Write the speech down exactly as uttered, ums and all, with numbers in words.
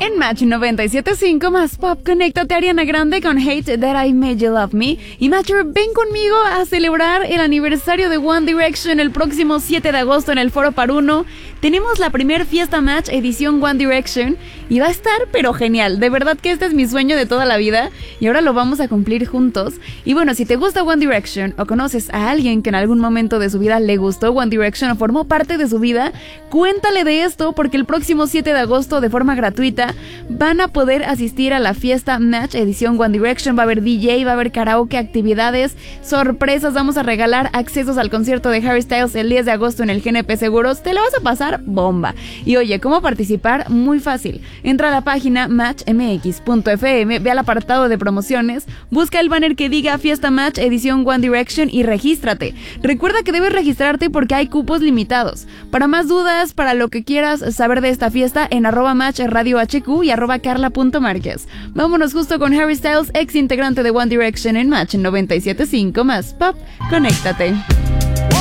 En Match noventa y siete punto cinco más pop, conéctate a Ariana Grande con Hate That I Made You Love Me. Y Matcher, ven conmigo a celebrar el aniversario de One Direction el próximo siete de agosto en el Foro Paruno. Tenemos la primer fiesta Match edición One Direction y va a estar pero genial. De verdad que este es mi sueño de toda la vida y ahora lo vamos a cumplir juntos. Y bueno, si te gusta One Direction o conoces a alguien que en algún momento de su vida le gustó One Direction o formó parte de su vida, cuéntale de esto porque el próximo siete de agosto de forma gratuita van a poder asistir a la fiesta Match edición One Direction. Va a haber D J, va a haber karaoke, actividades, sorpresas. Vamos a regalar accesos al concierto de Harry Styles el diez de agosto en el G N P Seguros. Te lo vas a pasar bomba. Y oye, ¿cómo participar? Muy fácil. Entra a la página match m x punto f m, ve al apartado de promociones, busca el banner que diga Fiesta Match edición One Direction y regístrate. Recuerda que debes registrarte porque hay cupos limitados. Para más dudas, para lo que quieras saber de esta fiesta, en arroba match radio hq y arroba carla punto márquez. Vámonos justo con Harry Styles, ex integrante de One Direction en Match noventa y siete punto cinco más pop. Conéctate.